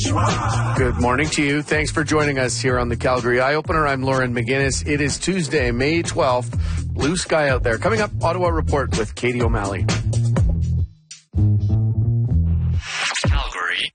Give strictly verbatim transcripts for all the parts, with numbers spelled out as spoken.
Good morning to you. Thanks for joining us here on the Calgary Eye Opener. I'm Lauren McGinnis. It is Tuesday, May twelfth. Blue sky out there. Coming up, Ottawa Report with Katie O'Malley. Calgary.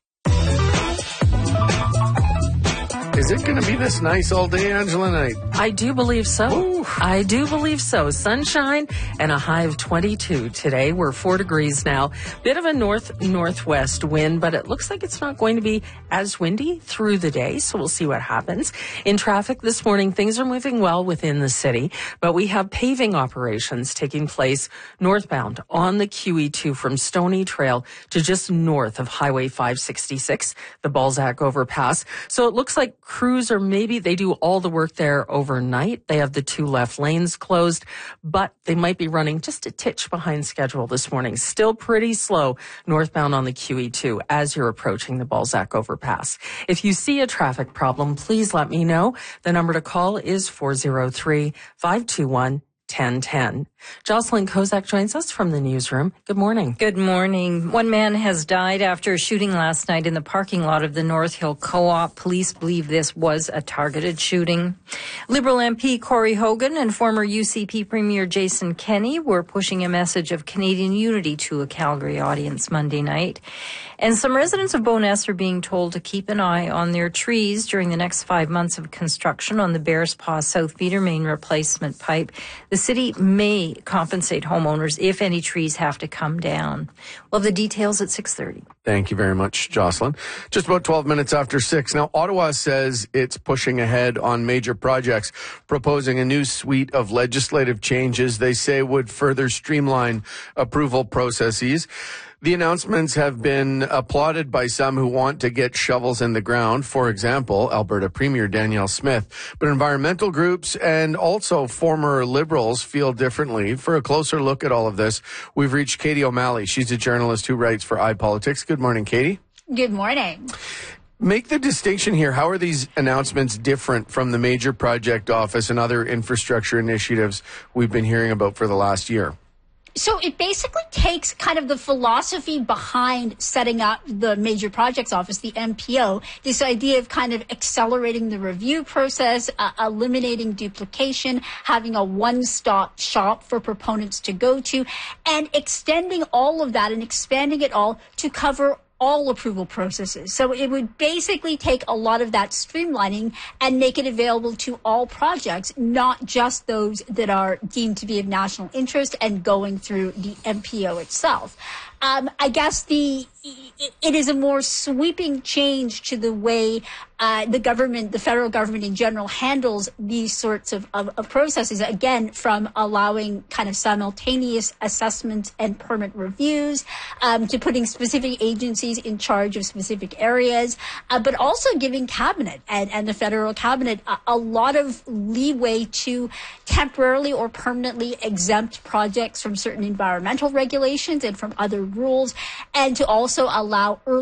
Is it going to be this nice all day, Angela Knight? I do believe so. Ooh. I do believe so. Sunshine and a high of twenty-two today. We're four degrees now. Bit of a north-northwest wind, but it looks like it's not going to be as windy through the day, so we'll see what happens. In traffic this morning, things are moving well within the city, but we have paving operations taking place northbound on the Q E two from Stony Trail to just north of Highway five sixty-six, the Balzac overpass. So it looks like crews, or maybe they do all the work there overnight. They have the two left lanes closed, but they might be running just a titch behind schedule this morning. Still pretty slow northbound on the Q E two as you're approaching the Balzac overpass. If you see a traffic problem, please let me know. The number to call is four oh three, five two one, one oh one oh. Jocelyn Kozak joins us from the newsroom. Good morning. Good morning. One man has died after a shooting last night in the parking lot of the North Hill Co-op. Police believe this was a targeted shooting. Liberal M P Corey Hogan and former U C P Premier Jason Kenney were pushing a message of Canadian unity to a Calgary audience Monday night. And some residents of Bowness are being told to keep an eye on their trees during the next five months of construction on the Bears Paw South feeder main replacement pipe. The city may compensate homeowners if any trees have to come down. We'll have the details at six thirty. Thank you very much, Jocelyn. Just about twelve minutes after six. Now, Ottawa says it's pushing ahead on major projects, proposing a new suite of legislative changes they say would further streamline approval processes. The announcements have been applauded by some who want to get shovels in the ground. For example, Alberta Premier Danielle Smith. But environmental groups and also former Liberals feel differently. For a closer look at all of this, we've reached Katie O'Malley. She's a journalist who writes for iPolitics. Good morning, Katie. Good morning. Make the distinction here. How are these announcements different from the major project office and other infrastructure initiatives we've been hearing about for the last year? So it basically takes kind of the philosophy behind setting up the Major Projects Office, the M P O, this idea of kind of accelerating the review process, uh, eliminating duplication, having a one-stop shop for proponents to go to, and extending all of that and expanding it all to cover all approval processes. So it would basically take a lot of that streamlining and make it available to all projects, not just those that are deemed to be of national interest and going through the M P O itself. Um, I guess the it is a more sweeping change to the way uh, the government, the federal government in general, handles these sorts of, of, of processes. Again, from allowing kind of simultaneous assessment and permit reviews, um, to putting specific agencies in charge of specific areas, uh, but also giving cabinet and, and the federal cabinet a, a lot of leeway to temporarily or permanently exempt projects from certain environmental regulations and from other rules, and to also allow early